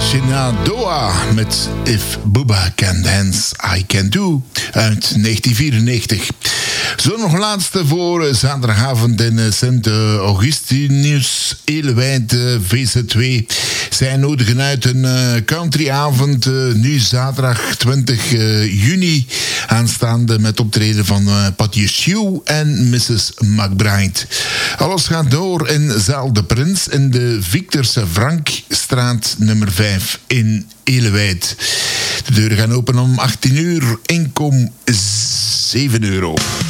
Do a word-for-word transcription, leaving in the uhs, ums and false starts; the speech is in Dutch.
Shenandoah met If Booba Can Dance, I Can Do uit negentien vierennegentig. Zo nog laatste voor zaterdagavond in Sint-Augustinus, Elewijd, V C twee. Zij nodigen uit een countryavond, nu zaterdag twintig juni aanstaande, met optreden van Patty Stew en missus McBride. Alles gaat door in Zaal de Prins in de Victorse Frankstraat nummer vijf in Elewijd. De deuren gaan open om achttien uur, inkom zeven euro.